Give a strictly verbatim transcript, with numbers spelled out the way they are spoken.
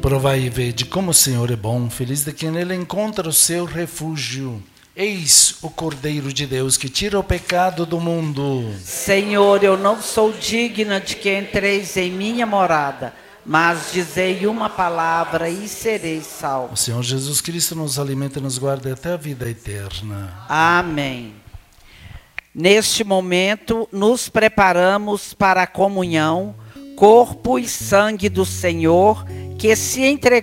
Provai e vede como o Senhor é bom, feliz de quem nele encontra o seu refúgio. Eis o Cordeiro de Deus que tira o pecado do mundo. Senhor, eu não sou digna de que entreis em minha morada, mas dizei uma palavra e serei salvo. O Senhor Jesus Cristo nos alimenta e nos guarda até a vida eterna. Amém. Neste momento, nos preparamos para a comunhão, corpo e sangue do Senhor, que se entregou